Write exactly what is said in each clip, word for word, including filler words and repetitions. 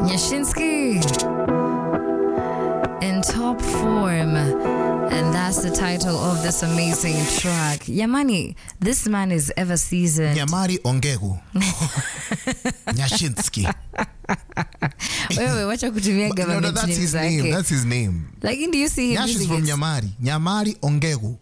Nyashinsky in top form, and that's the title of this amazing track. Yamani, this man is ever seasoned. Nyamari Ongegu. Nyashinsky. Wewe wacha kutumia government no, no, that's names his zake. name. That's his name. Like, do you see him Nyash is using from it? Nyamari. Nyamari Ongegu.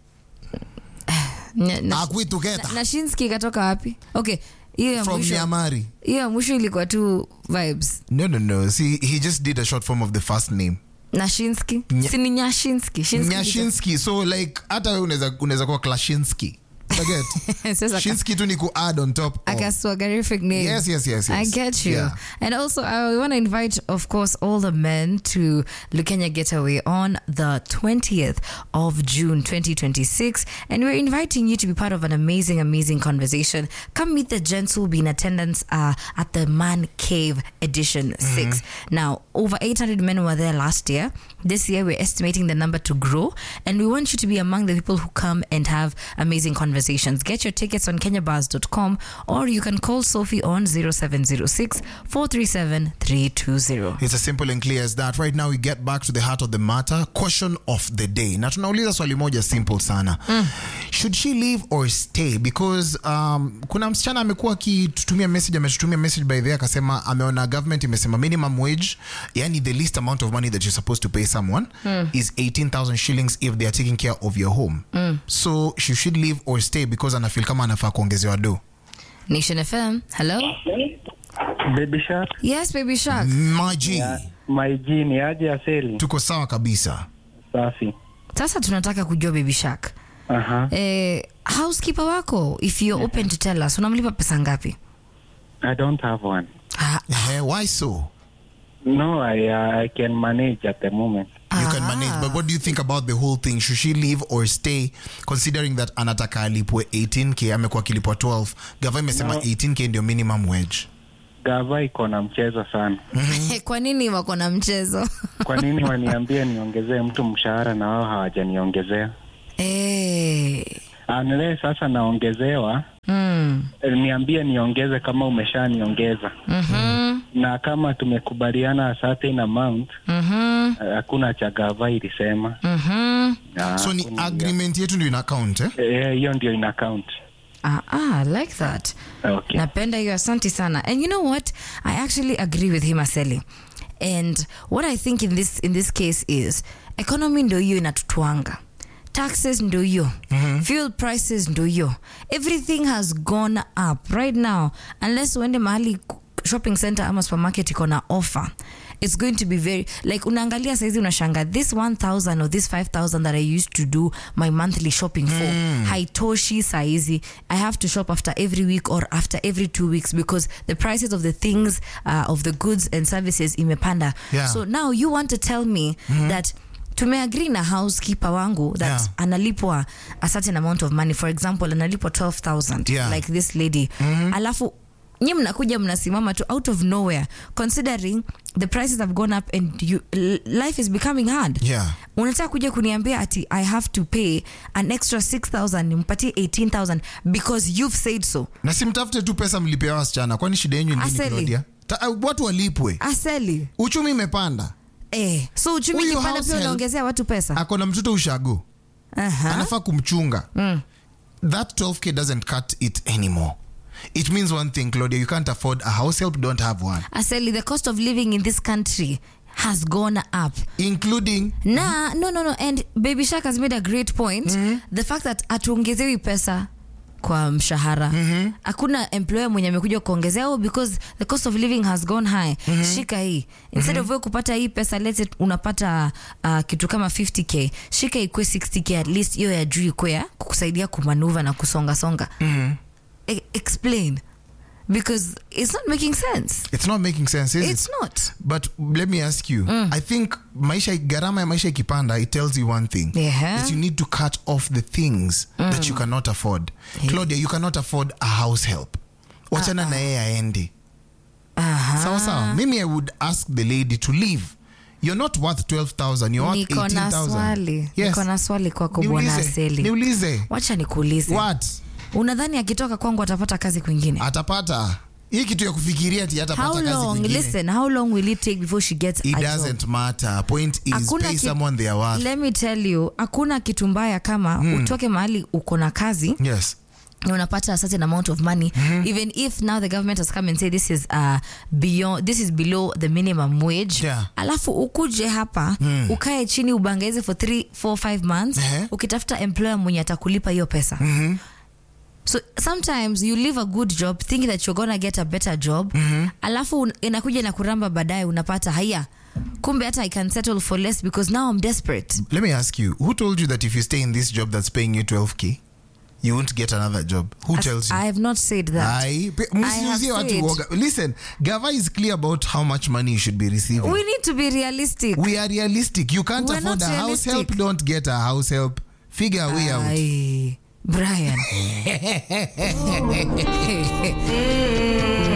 Nya- na- Akwi together. na- Nashinsky katoka wapi? Okay. Hiyo ya From mwisho. Nyamari. Hiyo ya mwisho ilikuwa tu vibes. No, no, no. See, he just did a short form of the first name. Nashinsky? Nya- Si ni Nyashinsky. Shinsky Nyashinsky. So like hata wewe unaweza unaweza kuwa Klashinsky. Forget. Sasa Shinsky tu ni ku add on top of. akaswagarific name. Yes, yes, yes, yes. I get you. Yeah. And also, I want to invite, of course, all the men to Lukenya Getaway on the twentieth of June, twenty twenty-six. And we're inviting you to be part of an amazing, amazing conversation. Come meet the gents who will be in attendance uh, at the Man Cave Edition mm-hmm. six. Now, over eight hundred men were there last year. This year, we're estimating the number to grow. And we want you to be among the people who come and have amazing conversations. Get your tickets on kenya bars dot com, or you can call Sophie on zero seven zero six, four three seven, three two zero. It's as simple and clear as that. Right now we get back to the heart of the matter. Question of the day. Na tunauliza swali moja simple sana. Mm. Should she leave or stay? Because um, kuna msichana amekuwa akitutumia message, ametutumia message by there akasema ameona government imesema minimum wage, yani the least amount of money that you're supposed to pay someone mm. is eighteen thousand shillings if they are taking care of your home. Mm. So she should leave or stay because anafeel kama anafaa kuongezewa do. Nation F M, hello? Baby Shark. Yes, Baby Shark. My G. Yeah, my G ni aje aseli. Tuko sawa kabisa. Safi. Sasa tunataka kujua Baby Shark. Aha. Eh, housekeeper wako, if you're yeah. open to tell us, unamlipa pesa ngapi? I don't have one. Ah, Eh, why so? No, I uh, I can manage at the moment. You can Ah. manage, but what do you think about the whole thing? Should she leave or stay, considering that anataka alipwe eighteen k, amekuwa kilipwa twelve? Gava imesema No. eighteen k ndio minimum wage. Gava iko na mchezo sana. Kwa nini wako na mchezo? Kwa nini waniambie niongezee mtu mshahara na wao hawajaniongezea? Eh. Anile sasa naongezewa. Mm. Niambie niongeze kama umeshaniongeza. Mhm. Na kama tumekubaliana a certain amount, Mhm. hakuna cha gava ilisema. Mhm. Na So ni hakuna- agreement yetu ndio ina count, eh? Eh, hiyo ndio ina count. Ah, ah, I like that. Okay. Napenda hiyo, asante sana. And you know what? I actually agree with him, Aseli. And what I think in this in this case is economy ndo hiyo inatutwanga. Taxes ndo hiyo. Mm-hmm. Fuel prices ndo hiyo. Everything has gone up right now. Unless uende mahali shopping center ama supermarket iko na offer, it's going to be very like unaangalia saizi unashanga this one thousand or this five thousand that I used to do my monthly shopping for mm. haitoshi saizi. I have to shop after every week or after every two weeks because the prices of the things uh, of the goods and services imepanda. Yeah. So now you want to tell me mm-hmm. that tumeagree na housekeeper wangu that Yeah. analipwa a certain amount of money, for example analipwa twelve thousand Yeah. like this lady mm-hmm. alafu nyi mnakuja mnasimama tu out of nowhere considering the prices have gone up and you, l- life is becoming hard. Yeah. Unataka kuja kuniambia ati I have to pay an extra six thousand nimpatie eighteen thousand because you've said so. Na simtafute tu pesa mlipea wasichana. Kwani shida yenu ni nini, Aseli. Claudia? Ta, uh, watu walipwe. Aseli. Uchumi imepanda. Eh, so uchumi Huyu kipanda house pia help- unaongezea watu pesa. Ako na mtoto ushago. Aha. Anafaa kumchunga. Mm. That twelve k doesn't cut it anymore. It means one thing, Claudia, you can't afford a house help, don't have one. Aseli, the cost of living in this country has gone up. Including Na, no, no, no. And Baby Shark has made a great point. Mm-hmm. The fact that atuongezewi pesa kwa mshahara. Hakuna mm-hmm. employer mwenye amekuja kuongezea oh, because the cost of living has gone high. Mm-hmm. Shika hii. Instead mm-hmm. of wewe kupata hii pesa, let's say unapata uh, kitu kama fifty k. Shika ikwe sixty k at least, hiyo ya juu ikwe ya kukusaidia kumanuva na kusonga songa. Mm-hmm. E- explain. Because it's not making sense. it's not making sense, is It's it? not. But let me ask you, mm. I think maisha gharama ya maisha ikipanda, it tells you one thing. Yeah. That you need to cut off the things mm. that you cannot afford. Yeah. Claudia, you cannot afford a house help. Wachana uh-uh. na yeye aende. Aha. Sawa sawa. Mimi I would ask the lady to leave. You're not worth twelve thousand, you're worth Niko eighteen na thousand. swali. Yes. Niko na swali kwako bwana Niulize. Aseli. Niulize. Wacha nikuulize. What? Unadhani akitoka kwangu atapata kazi kwingine? Atapata. Hii kitu ya kufikiria ati hata How pata kazi long, nyingine. listen, how long will it take before she gets It a doesn't job? matter. Point is Hakuna pay ki- someone their worth. Let me tell you, hakuna kitu mbaya kama utoke mahali uko na kazi Yes. na unapata a certain amount of money, even if now the government has come and say this is uh, beyond, this is below the minimum wage. Yeah. Alafu ukuje hapa ukae chini ubangaize for three, four, five months Uh-huh. ukitafuta employer mwenye atakulipa hiyo pesa. So sometimes you leave a good job thinking that you're gonna get a better job. Alafu un- inakuja na kuramba baadaye unapata haya, kumbe hata I can settle for less because now I'm desperate. Let me ask you, who told you that if you stay in this job that's paying you twelve K, you won't get another job? Who As- tells you? I have not said that. Aye, pe- I have msiuzie watu said- uoga. Listen, Gava is clear about how much money you should be receiving. We need to be realistic. We are realistic. You can't We're afford not a house realistic. help. Don't get a house help. Figure a way out. Aye, Brian.